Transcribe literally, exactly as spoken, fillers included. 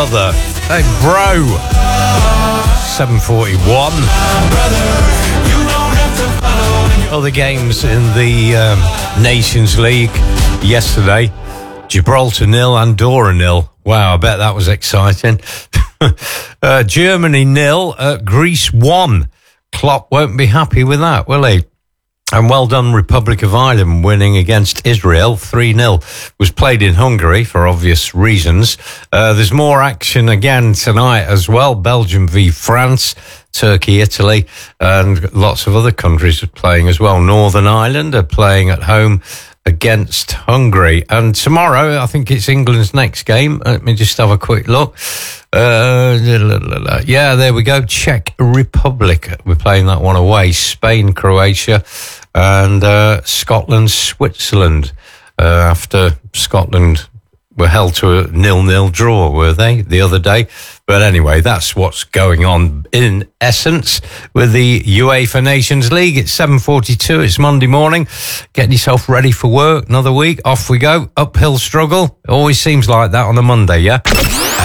brother. Hey, bro. seven forty-one. Other games in the um, Nations League yesterday. Gibraltar nil, Andorra nil. Wow, I bet that was exciting. uh, Germany nil, uh, Greece one. Klopp won't be happy with that, will he? And well done, Republic of Ireland winning against Israel three nil. Was played in Hungary for obvious reasons. Uh, there's more action again tonight as well. Belgium v France, Turkey, Italy, and lots of other countries are playing as well. Northern Ireland are playing at home against Hungary. And tomorrow, I think it's England's next game. Let me just have a quick look. Uh, yeah, there we go. Czech Republic. We're playing that one away. Spain, Croatia, and uh, Scotland, Switzerland. Uh, after Scotland were held to a nil-nil draw, were they, the other day? But anyway, that's what's going on in essence with the UEFA Nations League. It's seven forty-two. It's Monday morning. Getting yourself ready for work. Another week. Off we go. Uphill struggle. Always seems like that on a Monday, yeah?